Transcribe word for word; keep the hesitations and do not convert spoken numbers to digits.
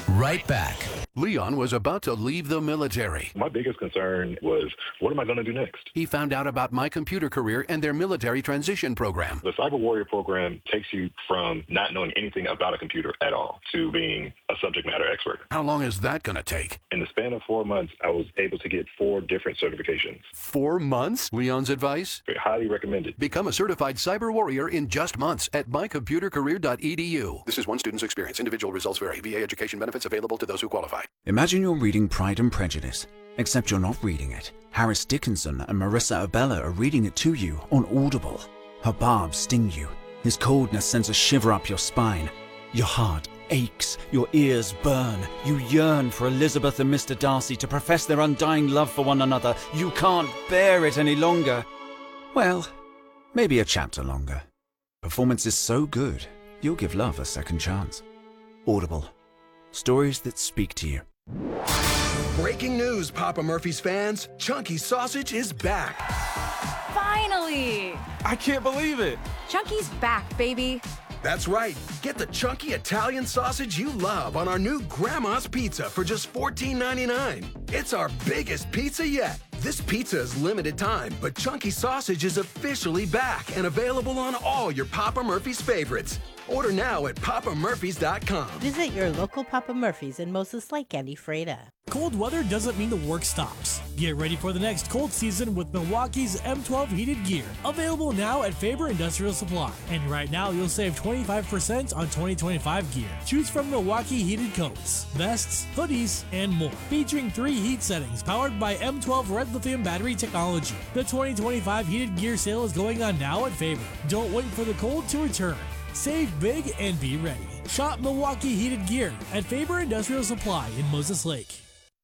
right back. Leon was about to leave the military. My biggest concern was, what am I going to do next? He found out about My Computer Career and their military transition program. The Cyber Warrior program takes you from not knowing anything about a computer at all to being a subject matter expert. How long is that going to take? In the span of four months, I was able to get four different certifications. Four months? Leon's advice? Highly recommended. Become a certified cyber warrior in just months at my computer career dot e d u. This is one student's experience. Individual results vary. V A education benefits available to those who qualify. Imagine you're reading Pride and Prejudice, except you're not reading it. Harris Dickinson and Marissa Abella are reading it to you on Audible. Her barbs sting you. His coldness sends a shiver up your spine. Your heart aches, your ears burn. You yearn for Elizabeth and Mister Darcy to profess their undying love for one another. You can't bear it any longer. Well, maybe a chapter longer. Performance is so good, you'll give love a second chance. Audible. Stories that speak to you. Breaking news, Papa Murphy's fans. Chunky Sausage is back. Finally! I can't believe it. Chunky's back, baby. That's right. Get the chunky Italian sausage you love on our new Grandma's Pizza for just fourteen ninety-nine. It's our biggest pizza yet. This pizza is limited time, but Chunky Sausage is officially back and available on all your Papa Murphy's favorites. Order now at papa murphys dot com. Visit your local Papa Murphy's in Moses Lake and Ephrata. Cold weather doesn't mean the work stops. Get ready for the next cold season with Milwaukee's M twelve heated gear. Available now at Faber Industrial Supply. And right now you'll save twenty-five percent on twenty twenty-five gear. Choose from Milwaukee heated coats, vests, hoodies, and more. Featuring three heat settings powered by M twelve red lithium battery technology. The twenty twenty-five heated gear sale is going on now at Faber. Don't wait for the cold to return. Save big and be ready. Shop Milwaukee heated gear at Faber Industrial Supply in Moses Lake.